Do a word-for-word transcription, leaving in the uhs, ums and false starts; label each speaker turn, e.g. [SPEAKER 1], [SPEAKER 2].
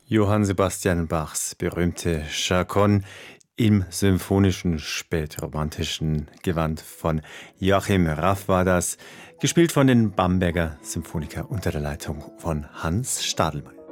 [SPEAKER 1] Johann Sebastian Bachs berühmte Chaconne im symphonischen spätromantischen Gewand von Joachim Raff war das, gespielt von den Bamberger Symphoniker unter der Leitung von Hans Stadelmann.